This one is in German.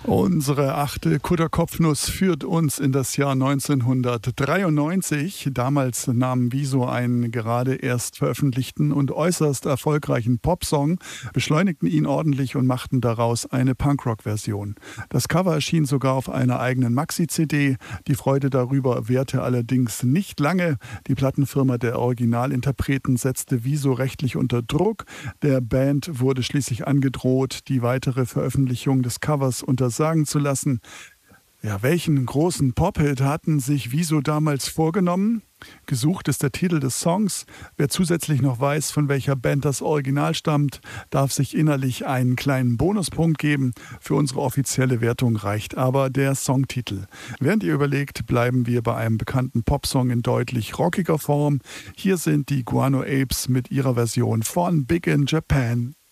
Unsere achte Kutterkopfnuss führt uns in das Jahr 1993. Damals nahmen Wieso einen gerade erst veröffentlichten und äußerst erfolgreichen Popsong, beschleunigten ihn ordentlich und machten daraus eine Punkrock-Version. Das Cover erschien sogar auf einer eigenen Maxi-CD. Die Freude darüber währte allerdings nicht lange. Die Plattenfirma der Originalinterpreten setzte Wieso rechtlich unter Druck. Der Band wurde schließlich angedroht, die weitere Veröffentlichung des Covers untersagen zu lassen. Ja, welchen großen Pop-Hit hatten sich Wieso damals vorgenommen? Gesucht ist der Titel des Songs. Wer zusätzlich noch weiß, von welcher Band das Original stammt, darf sich innerlich einen kleinen Bonuspunkt geben. Für unsere offizielle Wertung reicht aber der Songtitel. Während ihr überlegt, bleiben wir bei einem bekannten Popsong in deutlich rockiger Form. Hier sind die Guano Apes mit ihrer Version von Big in Japan.